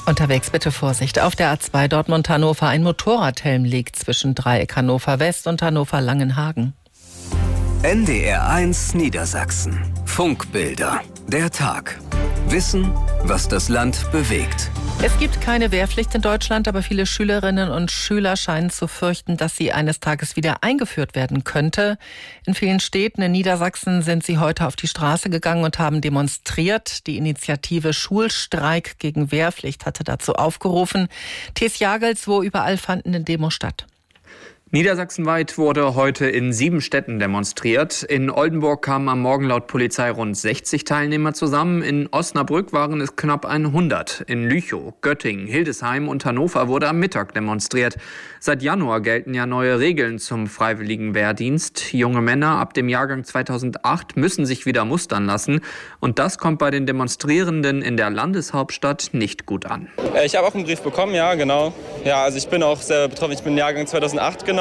Unterwegs bitte Vorsicht. Auf der A2 Dortmund-Hannover ein Motorradhelm liegt zwischen Dreieck Hannover West und Hannover-Langenhagen. NDR1 Niedersachsen. Funkbilder. Der Tag. Wissen, was das Land bewegt. Es gibt keine Wehrpflicht in Deutschland, aber viele Schülerinnen und Schüler scheinen zu fürchten, dass sie eines Tages wieder eingeführt werden könnte. In vielen Städten in Niedersachsen sind sie heute auf die Straße gegangen und haben demonstriert. Die Initiative Schulstreik gegen Wehrpflicht hatte dazu aufgerufen. Thies Jagels, wo überall fanden denn Demos statt? Niedersachsenweit wurde heute in 7 Städten demonstriert. In Oldenburg kamen am Morgen laut Polizei rund 60 Teilnehmer zusammen. In Osnabrück waren es knapp 100. In Lüchow, Göttingen, Hildesheim und Hannover wurde am Mittag demonstriert. Seit Januar gelten ja neue Regeln zum freiwilligen Wehrdienst. Junge Männer ab dem Jahrgang 2008 müssen sich wieder mustern lassen. Und das kommt bei den Demonstrierenden in der Landeshauptstadt nicht gut an. Ich habe auch einen Brief bekommen, ja, genau. Ja, also ich bin auch sehr betroffen. Ich bin Jahrgang 2008, genau.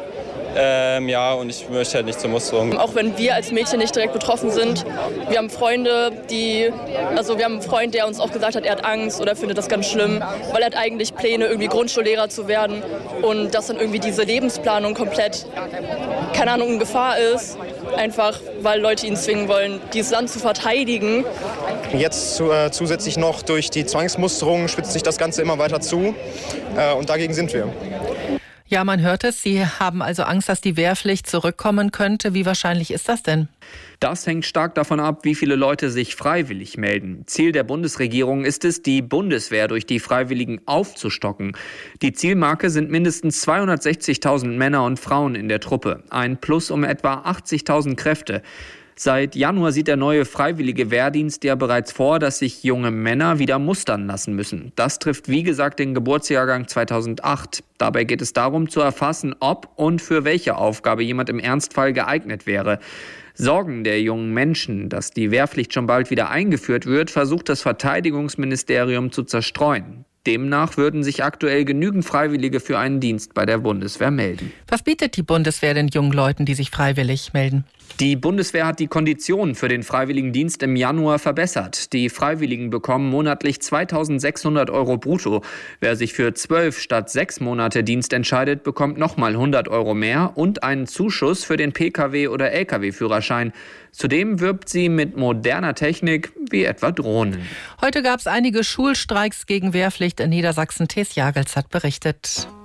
Und ich möchte halt nicht zur Musterung. Auch wenn wir als Mädchen nicht direkt betroffen sind, wir haben Freunde, wir haben einen Freund, der uns auch gesagt hat, er hat Angst oder findet das ganz schlimm, weil er hat eigentlich Pläne, irgendwie Grundschullehrer zu werden und dass dann irgendwie diese Lebensplanung komplett, keine Ahnung, in Gefahr ist. Einfach, weil Leute ihn zwingen wollen, dieses Land zu verteidigen. Jetzt zusätzlich noch durch die Zwangsmusterung spitzt sich das Ganze immer weiter zu und dagegen sind wir. Ja, man hört es. Sie haben also Angst, dass die Wehrpflicht zurückkommen könnte. Wie wahrscheinlich ist das denn? Das hängt stark davon ab, wie viele Leute sich freiwillig melden. Ziel der Bundesregierung ist es, die Bundeswehr durch die Freiwilligen aufzustocken. Die Zielmarke sind mindestens 260.000 Männer und Frauen in der Truppe. Ein Plus um etwa 80.000 Kräfte. Seit Januar sieht der neue freiwillige Wehrdienst ja bereits vor, dass sich junge Männer wieder mustern lassen müssen. Das trifft, wie gesagt, den Geburtsjahrgang 2008. Dabei geht es darum, zu erfassen, ob und für welche Aufgabe jemand im Ernstfall geeignet wäre. Sorgen der jungen Menschen, dass die Wehrpflicht schon bald wieder eingeführt wird, versucht das Verteidigungsministerium zu zerstreuen. Demnach würden sich aktuell genügend Freiwillige für einen Dienst bei der Bundeswehr melden. Was bietet die Bundeswehr den jungen Leuten, die sich freiwillig melden? Die Bundeswehr hat die Konditionen für den Freiwilligendienst im Januar verbessert. Die Freiwilligen bekommen monatlich 2.600 € brutto. Wer sich für 12 statt 6 Monate Dienst entscheidet, bekommt nochmal 100 € mehr und einen Zuschuss für den Pkw- oder Lkw-Führerschein. Zudem wirbt sie mit moderner Technik wie etwa Drohnen. Heute gab es einige Schulstreiks gegen Wehrpflicht in Niedersachsen. Thies Jagels hat berichtet.